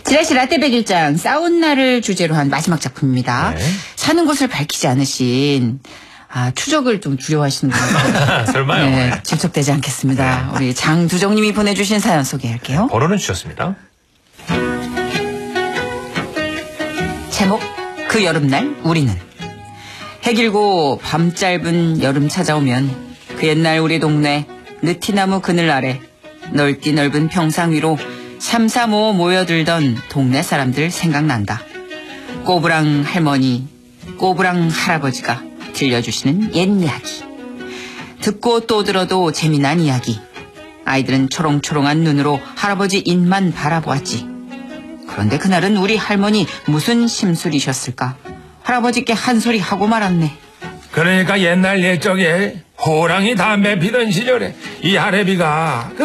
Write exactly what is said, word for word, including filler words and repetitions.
지라시 라떼 백일장 싸운 날을 주제로 한 마지막 작품입니다. 네. 사는 곳을 밝히지 않으신 아, 추적을 좀 두려워하시는 것 같아요. 설마요. 네, 네. 질척되지 않겠습니다. 우리 장두정님이 보내주신 사연 소개할게요. 번호는 주셨습니다. 제목 그 여름날 우리는. 해 길고 밤 짧은 여름 찾아오면 그 옛날 우리 동네 느티나무 그늘 아래 넓디 넓은 평상 위로 삼삼오오 모여들던 동네 사람들 생각난다. 꼬부랑 할머니, 꼬부랑 할아버지가 들려주시는 옛 이야기. 듣고 또 들어도 재미난 이야기. 아이들은 초롱초롱한 눈으로 할아버지 입만 바라보았지. 그런데 그날은 우리 할머니 무슨 심술이셨을까? 할아버지께 한 소리 하고 말았네. 그러니까 옛날 옛적에 호랑이 담배 피던 시절에 이 할애비가